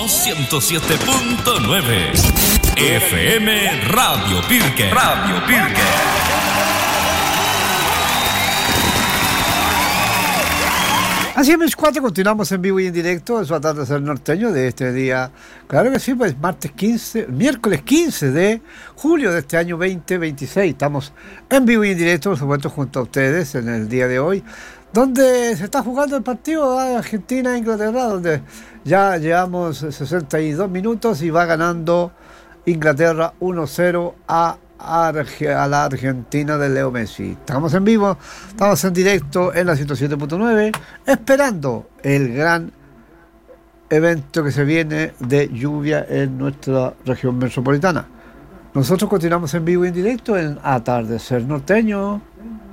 Somos 107.9 FM Radio Pirque. Radio Pirque. Así es, mis cuatro, continuamos en vivo y en directo en su atardecer norteño de este día. Claro que sí, pues miércoles 15 de julio de este año 2026. Estamos en vivo y en directo, por supuesto, junto a ustedes en el día de hoy, donde se está jugando el partido de Argentina-Inglaterra, donde ya llevamos 62 minutos y va ganando Inglaterra 1-0 a la Argentina de Leo Messi. Estamos en vivo, estamos en directo en la 107.9, esperando el gran evento que se viene de lluvia en nuestra región metropolitana. Nosotros continuamos en vivo y en directo en Atardecer Norteño.